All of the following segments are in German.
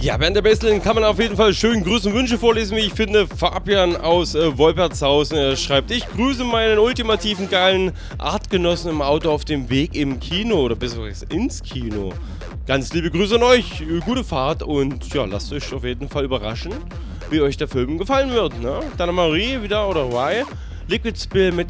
Ja, während der Basteln kann man auf jeden Fall schön Grüße und Wünsche vorlesen, wie ich finde. Fabian aus Wolpertshausen schreibt: Ich grüße meinen ultimativen geilen Artgenossen im Auto auf dem Weg im Kino oder besser gesagt ins Kino. Ganz liebe Grüße an euch, gute Fahrt und ja, lasst euch auf jeden Fall überraschen, wie euch der Film gefallen wird. Ne? Dann Marie wieder oder Y. Liquid Spill mit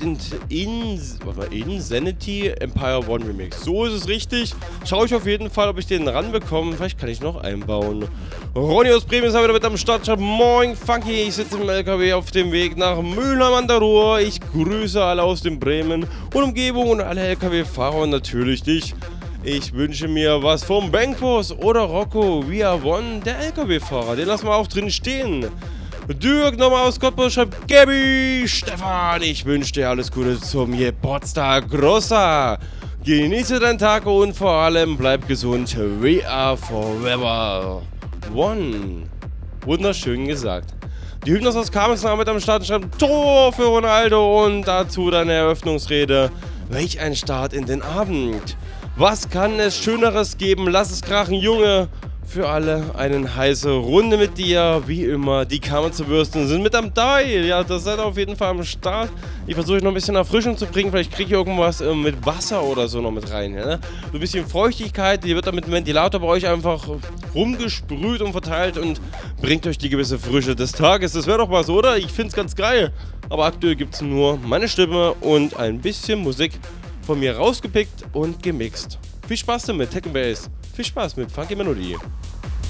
Insanity Empire One Remix. So ist es richtig. Schaue ich auf jeden Fall, ob ich den ranbekomme. Vielleicht kann ich noch einbauen. Ronny aus Bremen ist wieder mit am Start. Schreibt: Moin Funky, ich sitze im LKW auf dem Weg nach Mülheim an der Ruhr. Ich grüße alle aus dem Bremen und Umgebung und alle LKW-Fahrer und natürlich dich. Ich wünsche mir was vom Bankboss oder Rocco Via One, der LKW-Fahrer. Den lassen wir auch drin stehen. Dirk nochmal aus Cottbus schreibt: Gabi, Stefan, ich wünsche dir alles Gute zum Geburtstag, Grossa. Genieße deinen Tag und vor allem bleib gesund. We are forever one. Wunderschön gesagt. Die Hübners aus Kamensnach mit am Start schreibt: Tor für Ronaldo und dazu deine Eröffnungsrede. Welch ein Start in den Abend. Was kann es Schöneres geben? Lass es krachen, Junge. Für alle eine heiße Runde mit dir. Wie immer, die Kammern zu Würsten sind mit am Teil. Ja, das seid auf jeden Fall am Start. Ich versuche noch ein bisschen Erfrischung zu bringen. Vielleicht kriege ich irgendwas mit Wasser oder so noch mit rein. Ja, ne? So ein bisschen Feuchtigkeit. Die wird dann mit dem Ventilator bei euch einfach rumgesprüht und verteilt und bringt euch die gewisse Frische des Tages. Das wäre doch was, oder? Ich finde es ganz geil. Aber aktuell gibt es nur meine Stimme und ein bisschen Musik von mir rausgepickt und gemixt. Viel Spaß damit, Tech & Bass. Viel Spaß mit Funky Melodie.